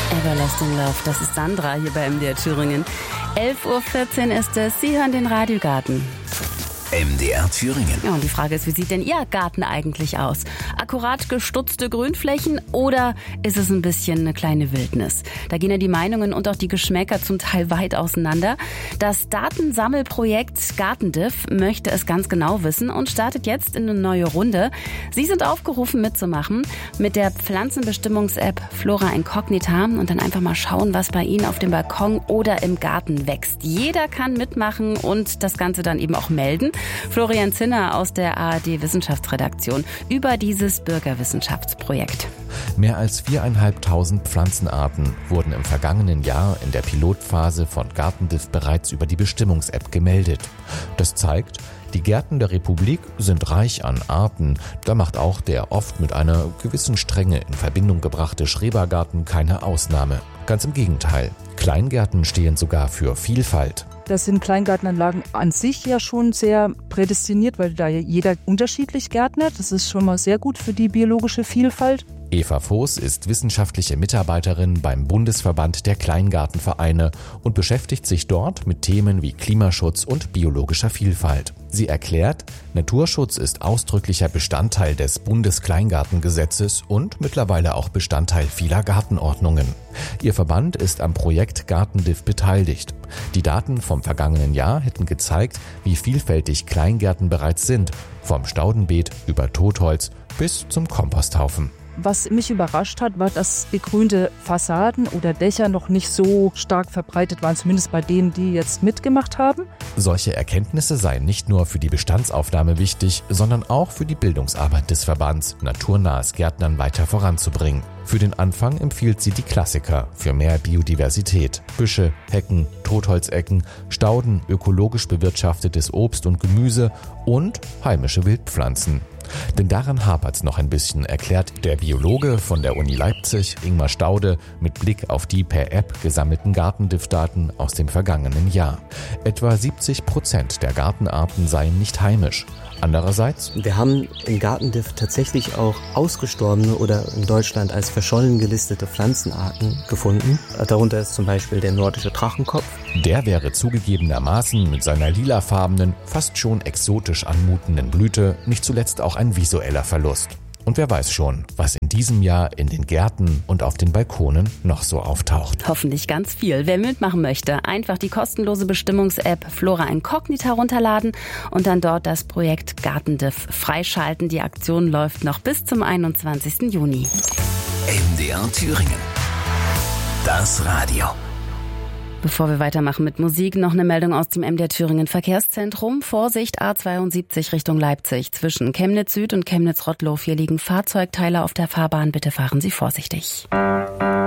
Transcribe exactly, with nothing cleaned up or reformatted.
Everlasting Love, das ist Sandra hier bei M D R Thüringen. elf Uhr vierzehn ist es, Sie hören den Radiogarten. M D R Thüringen. Ja, und die Frage ist, wie sieht denn Ihr Garten eigentlich aus? Akkurat gestutzte Grünflächen oder ist es ein bisschen eine kleine Wildnis? Da gehen ja die Meinungen und auch die Geschmäcker zum Teil weit auseinander. Das Datensammelprojekt Gartendiff möchte es ganz genau wissen und startet jetzt in eine neue Runde. Sie sind aufgerufen mitzumachen mit der Pflanzenbestimmungs-App Flora Incognita und dann einfach mal schauen, was bei Ihnen auf dem Balkon oder im Garten wächst. Jeder kann mitmachen und das Ganze dann eben auch melden. Florian Zinner aus der A R D-Wissenschaftsredaktion über dieses Bürgerwissenschaftsprojekt. Mehr als viertausendfünfhundert Pflanzenarten wurden im vergangenen Jahr in der Pilotphase von Gartendiff bereits über die Bestimmungs-App gemeldet. Das zeigt, die Gärten der Republik sind reich an Arten. Da macht auch der oft mit einer gewissen Strenge in Verbindung gebrachte Schrebergarten keine Ausnahme. Ganz im Gegenteil. Kleingärten stehen sogar für Vielfalt. Das sind Kleingartenanlagen an sich ja schon sehr prädestiniert, weil da jeder unterschiedlich gärtnet. Das ist schon mal sehr gut für die biologische Vielfalt. Eva Voß ist wissenschaftliche Mitarbeiterin beim Bundesverband der Kleingartenvereine und beschäftigt sich dort mit Themen wie Klimaschutz und biologischer Vielfalt. Sie erklärt, Naturschutz ist ausdrücklicher Bestandteil des Bundeskleingartengesetzes und mittlerweile auch Bestandteil vieler Gartenordnungen. Ihr Verband ist am Projekt Gartendiff beteiligt. Die Daten vom vergangenen Jahr hätten gezeigt, wie vielfältig Kleingärten bereits sind, vom Staudenbeet über Totholz bis zum Komposthaufen. Was mich überrascht hat, war, dass begrünte Fassaden oder Dächer noch nicht so stark verbreitet waren, zumindest bei denen, die jetzt mitgemacht haben. Solche Erkenntnisse seien nicht nur für die Bestandsaufnahme wichtig, sondern auch für die Bildungsarbeit des Verbands, naturnahes Gärtnern weiter voranzubringen. Für den Anfang empfiehlt sie die Klassiker für mehr Biodiversität. Büsche, Hecken, Totholzecken, Stauden, ökologisch bewirtschaftetes Obst und Gemüse und heimische Wildpflanzen. Denn daran hapert's noch ein bisschen, erklärt der Biologe von der Uni Leipzig, Ingmar Staude, mit Blick auf die per App gesammelten Gartendiff-Daten aus dem vergangenen Jahr. Etwa siebzig Prozent der Gartenarten seien nicht heimisch. Andererseits: Wir haben im Gartendiff tatsächlich auch ausgestorbene oder in Deutschland als verschollen gelistete Pflanzenarten gefunden. Darunter ist zum Beispiel der nordische Drachenkopf. Der wäre zugegebenermaßen mit seiner lilafarbenen, fast schon exotisch anmutenden Blüte nicht zuletzt auch ein visueller Verlust. Und wer weiß schon, was in diesem Jahr in den Gärten und auf den Balkonen noch so auftaucht. Hoffentlich ganz viel. Wer mitmachen möchte, einfach die kostenlose Bestimmungs-App Flora Incognita runterladen und dann dort das Projekt Gartendiff freischalten. Die Aktion läuft noch bis zum einundzwanzigsten Juni. M D R Thüringen. Das Radio. Bevor wir weitermachen mit Musik, noch eine Meldung aus dem M D R Thüringen Verkehrszentrum. Vorsicht, A zweiundsiebzig Richtung Leipzig. Zwischen Chemnitz Süd und Chemnitz Rottlow. Hier liegen Fahrzeugteile auf der Fahrbahn. Bitte fahren Sie vorsichtig.